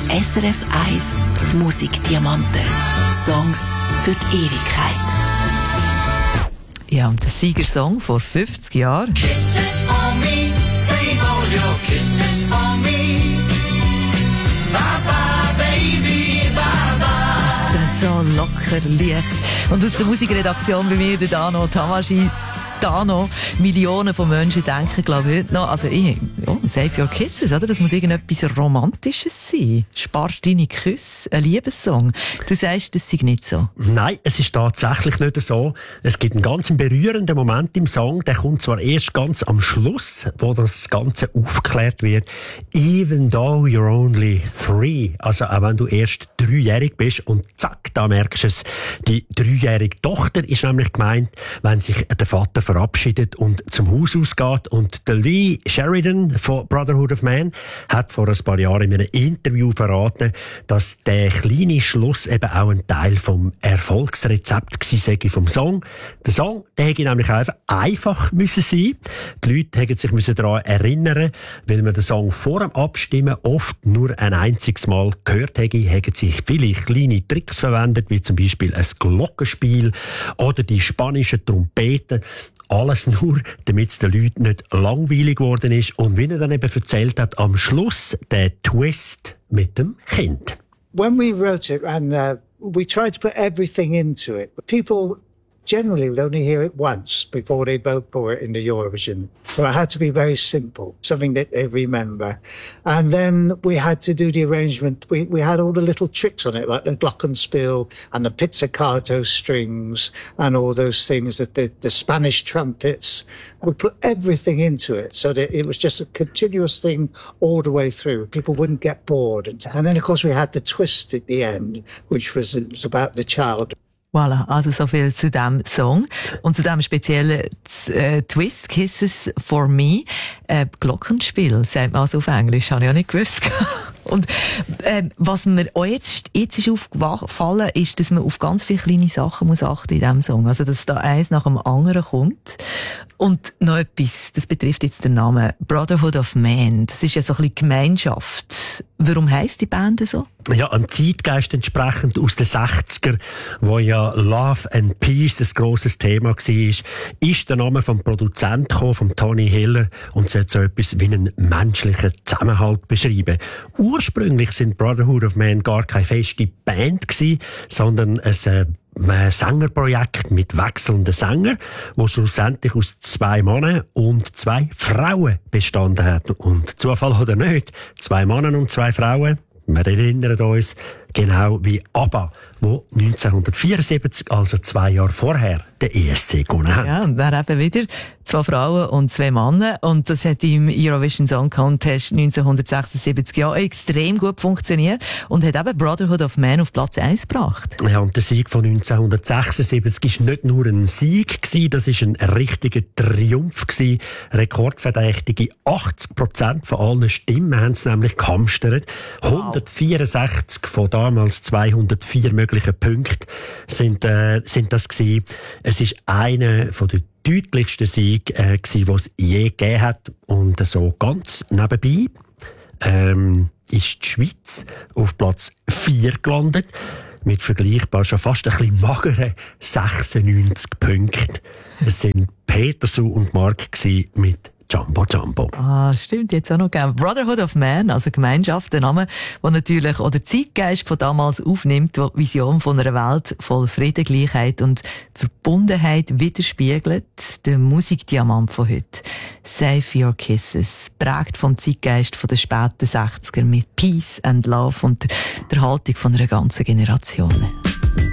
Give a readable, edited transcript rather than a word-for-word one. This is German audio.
SRF 1 Musikdiamanten. Songs für die Ewigkeit. Ja, und der Siegersong vor 50 Jahren. Kisses for me, save all your kisses for me. Bye bye, baby, bye bye. Das ist so locker, leicht. Und aus der Musikredaktion bei mir, der Dano Tamaschi. Dano, Millionen von Menschen denken, glaube ich, heute noch, also Save Your Kisses, oder? Das muss irgendetwas Romantisches sein. Spar deine Küsse, ein Liebessong. Du sagst, das sei nicht so. Nein, es ist tatsächlich nicht so. Es gibt einen ganz berührenden Moment im Song, der kommt zwar erst ganz am Schluss, wo das Ganze aufgeklärt wird. Even though you're only 3, also auch wenn du erst 3-jährig bist, und zack, da merkst du es, die 3-jährige Tochter ist nämlich gemeint, wenn sich der Vater verabschiedet und zum Haus ausgeht. Und der Lee Sheridan von Brotherhood of Man hat vor ein paar Jahren in einem Interview verraten, dass der kleine Schluss eben auch ein Teil vom Erfolgsrezept war vom Song. Der Song, der hätte nämlich einfach müssen sein. Die Leute hätten sich daran erinnern, weil man den Song vor dem Abstimmen oft nur ein einziges Mal gehört hätte, hätten sich viele kleine Tricks verwendet, wie zum Beispiel ein Glockenspiel oder die spanischen Trompeten. Alles nur, damit es den Leuten nicht langweilig geworden ist. Und wie er dann eben erzählt hat, am Schluss der Twist mit dem Kind. When we wrote it, and we tried to put everything into it, but people generally would only hear it once before they vote for it in the Eurovision. So it had to be very simple, something that they remember. And then we had to do the arrangement. We had all the little tricks on it, like the glockenspiel and the pizzicato strings and all those things, that the Spanish trumpets. We put everything into it so that it was just a continuous thing all the way through. People wouldn't get bored. And then, of course, we had the twist at the end, which was about the child. Voilà, also so viel zu diesem Song. Und zu diesem speziellen Twist, Kisses for Me. Glockenspiel, sagt man also auf Englisch, habe ich auch nicht gewusst. Und was mir auch jetzt ist aufgefallen, ist, dass man auf ganz viele kleine Sachen muss achten in diesem Song. Also, dass da eins nach dem anderen kommt. Und noch etwas, das betrifft jetzt den Namen Brotherhood of Man. Das ist ja so ein bisschen Gemeinschaft. Warum heisst die Band so? Ja, am Zeitgeist entsprechend aus den 60er, wo ja Love and Peace ein grosses Thema war, ist der Name vom Produzenten gekommen, von Tony Hiller, und sollte so etwas wie einen menschlichen Zusammenhalt beschreiben. Ursprünglich sind Brotherhood of Man gar keine feste Band gewesen, sondern ein Sängerprojekt mit wechselnden Sängern, wo schlussendlich aus 2 Männern und 2 Frauen bestanden hat. Und Zufall oder nicht, 2 Männer und 2 Frauen. Wir erinnern uns, genau wie ABBA, wo 1974, also 2 Jahre vorher, den ESC gewonnen hat. Ja, und dann eben wieder 2 Frauen und 2 Männer. Und das hat im Eurovision Song Contest 1976 ja extrem gut funktioniert und hat eben Brotherhood of Man auf Platz 1 gebracht. Ja, und der Sieg von 1976 war nicht nur ein Sieg, das war ein richtiger Triumph. Rekordverdächtige 80% von allen Stimmen haben es nämlich gehamstert. 164 von damals 204 möglichen Punkten sind das gewesen. Es ist einer von den deutlichsten Sieg gsi, was es je gegeben hat. Und so ganz nebenbei ist die Schweiz auf Platz 4 gelandet, mit vergleichbar schon fast ein bisschen mageren 96 Punkten. Es sind Petersu und Mark mit Jumbo Jumbo. Ah, stimmt, jetzt auch noch gegeben. Brotherhood of Man, also Gemeinschaft, der Name, der natürlich auch den Zeitgeist von damals aufnimmt, der die Vision von einer Welt voll Frieden, Gleichheit und Verbundenheit widerspiegelt. Der Musikdiamant von heute. Save Your Kisses. Prägt vom Zeitgeist von den späten 60er mit Peace and Love und der Haltung von einer ganzen Generation.